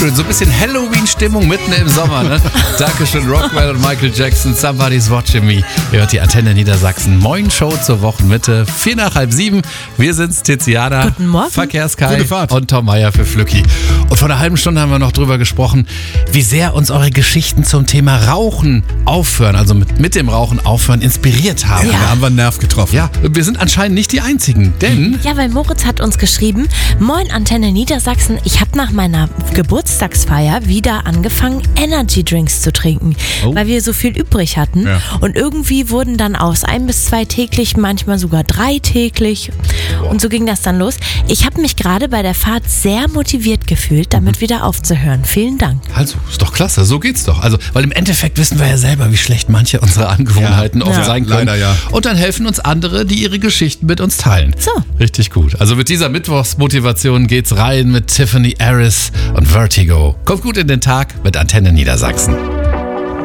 schön. So ein bisschen Halloween-Stimmung mitten im Sommer. Ne? Dankeschön, Rockwell und Michael Jackson. Somebody's Watching Me. Ihr hört die Antenne Niedersachsen. Moin Show zur Wochenmitte. 6:45. Wir sind's, Tiziana. Guten Morgen. Verkehrskai Gute Fahrt. und Tom Meyer für Flücki. Und vor einer halben Stunde haben wir noch drüber gesprochen, wie sehr uns eure Geschichten zum Thema Rauchen aufhören, also mit dem Rauchen aufhören, inspiriert haben. Da haben wir einen Nerv getroffen. Ja, wir sind anscheinend nicht die Einzigen, denn... Ja, weil Moritz hat uns geschrieben, Moin Antenne Niedersachsen, ich habe nach meiner Geburtstagsfeier wieder angefangen, Energy Drinks zu trinken, weil wir so viel übrig hatten. Ja. Und irgendwie wurden dann aus 1 bis 2 täglich, manchmal sogar 3 täglich. Und so ging das dann los. Ich habe mich gerade bei der Fahrt sehr motiviert gefühlt, damit wieder aufzuhören. Vielen Dank. Also, ist doch klasse, so geht's doch. Also, weil im Endeffekt wissen wir ja selber, wie schlecht manche unserer Angewohnheiten oft sein können. Leider ja. Und dann helfen uns andere, die ihre Geschichten mit uns teilen. So. Richtig gut. Also mit dieser Mittwochsmotivation geht's rein mit Tiffany Harris und Vertigo. Kommt gut in den Tag mit Antenne Niedersachsen.